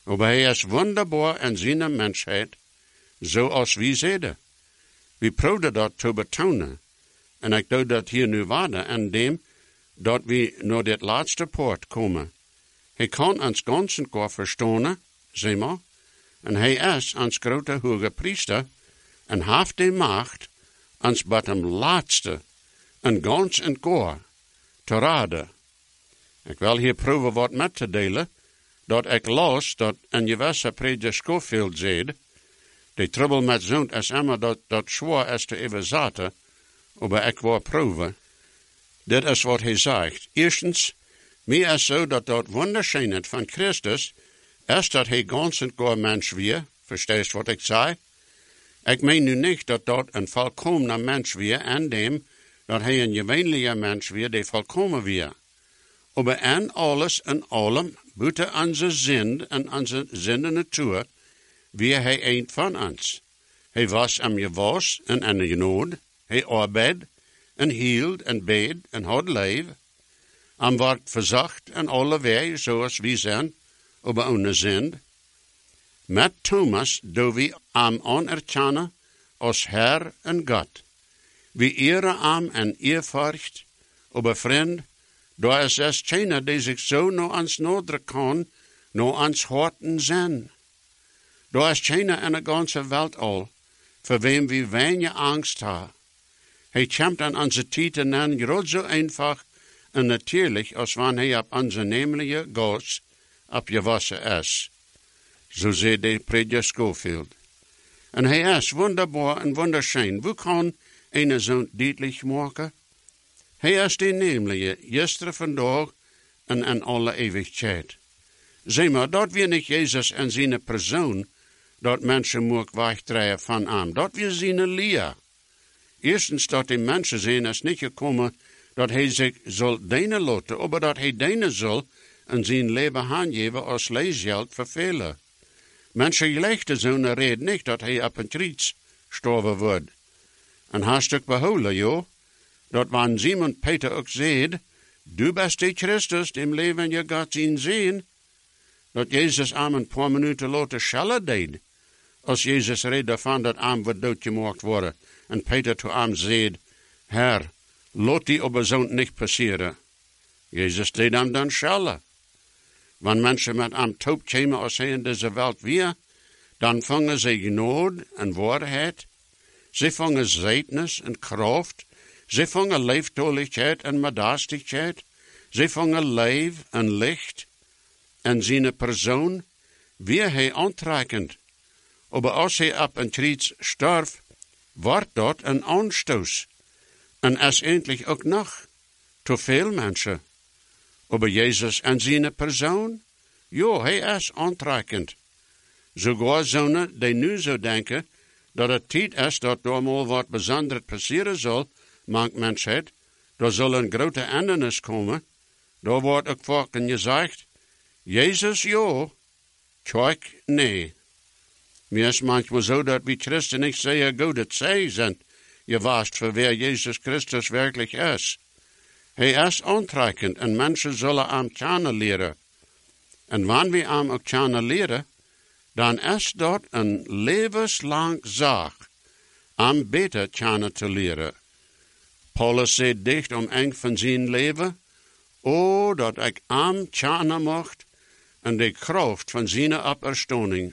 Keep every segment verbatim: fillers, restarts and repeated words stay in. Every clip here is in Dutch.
Aber hij is wonderbaar in zijn mensheid, zoals wie zeiden. We probeerden dat te betonen. En ik doe dat hier nu waarde, en dem dat we naar dit laatste poort komen. Hij kan ons ganzen kort verstaan, zeg maar, en hij is ons grote hoge priester, en heeft de macht, ons bij hem laatste, en gans en kor, te raden. Ik wil hier proeven wat met te delen, dat ik las dat een gewisse prediker Scofield zei, de trouble met zo'n is immer dat, dat zwaar is te overzetten, maar ik wil proeven. Dit is wat hij zegt. Eerstens, mij is zo dat dat wonderschijnheid van Christus is dat hij ganz en gar mens weer, versteest wat ik zei? Ik meen nu niet dat dat een volkomen mens weer, en dem dat hij een gewöhnlicher mens weer, die volkomen weer. Maar en alles en allem, buiten onze zin en onze zinnen natuur, wie hij een van ons. Hij was am gewas en aan de nood, hij arbeid, en hield, en beed, en had leven. Am wordt verzacht en alle wij, zoals we zijn, aber ohne zin. Met Thomas do we am anerkennen als Herr en God. We eren am en eerfurcht, aber vriend, daar is es keiner, die zich zo naar ons nodig kan, naar ons harten zijn. Daar is keiner in de ganze Welt al, voor wem we weinig angst hebben. Hij kämpft an onze Tieten an, gerade so einfach und natürlich, als wann hij op onze nämliche Gott abgewassen is. So zei de prediker Scofield. En hij is wunderbar en wunderschön. Wo kan een zo'n duidelijk maken? Hij is de nämliche, gisteren, vandaag en in alle eeuwigheid. Zeg maar, dat we niet Jezus en zijn persoon, dat mensen moet wegdraaien van hem. Dat we zijn leer. Eerstens dat die mensen zijn is niet gekomen dat hij zich zal dienen laten, maar dat hij dienen zal en zijn leven aangeven als leesgeld voor velen. Mensen gelegde zo'n reden niet dat hij op een kruis sterven wordt. En hast ook behouden, joh, dat wanneer Simon Peter ook zei, du bist die Christus, dem leven je gaat zien zien, dat Jezus hem een paar minuten later schellen deed, als Jezus reed daarvan dat hem wordt doodgemaakt worden. En Peter zu hem zei, Herr, laat die aber zo'n niet passeren. Jezus deed hem dan schellen. Wanneer mensen met hem taub komen als hij in deze wereld weer, dan vangen ze genade en waarheid. Ze vangen zeitnis en kracht. Ze vangen leeftoligheid en medastigheid. Ze vangen leef en licht. En zijn persoon, wie hij aantrekkend. Maar als hij op een kruis sterft, wordt dat een aanstoot. En is eindelijk ook nog te veel mensen. Maar Jezus en zijn persoon, ja, hij is aantrekkend. Sogar zonen die nu zo denken dat het tijd is dat er mal wat bijzonders passeren zal, mank mensheid, er zal een grote endernis komen. Daar wordt ook vaak gezegd, Jezus ja, kerk nee. Mir is manchmal zo dat we Christen niet zeggen, goed dat zij zijn, je waast voor wer Jezus Christus werkelijk is. Hij is aantrekkend en mensen zullen hem kennen leren. En wanneer we hem ook kennen leren, dan is dat een levenslang zaak, hem beter kennen te leren. Paulus zei dicht om eng van zijn leven, o dat ik hem kennen mocht en de kracht van zijn opstanding.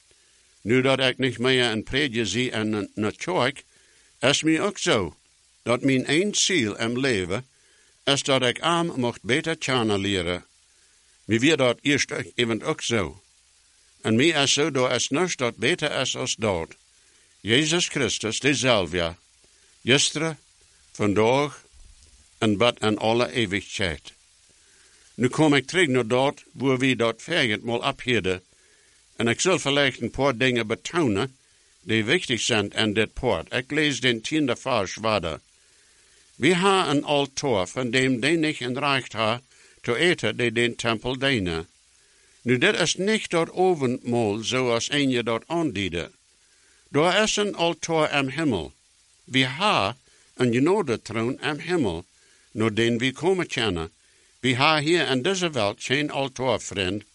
Nu dat ik niet meer een prediker zie en een kerk, is mij ook zo, dat mijn één ziel im leven is dat ik hem mocht beter kennen leren. Mij weer dat eerst even ook zo. En mij is zo, dat is niets dat beter is als dat. Jezus Christus, dezelfde, gisteren, vandaag en bad in alle eeuwigheid. Nu kom ik terug naar dat, waar we dat vergend mal abhielden. En ik zal vielleicht een paar dingen betonen, die wichtig zijn in dit poort. Ik lees den tiende vers verder. We hebben een altaar, van dem die niet een recht hebben, te eten die den tempel dienen. Nu, dit is niet dat ovenmaal, zoals een je dat aandiede. Daar is een altaar im Himmel. We hebben een genadetroon im Himmel, naar den we komen kennen. We hebben hier in deze wereld geen altaar, vriend.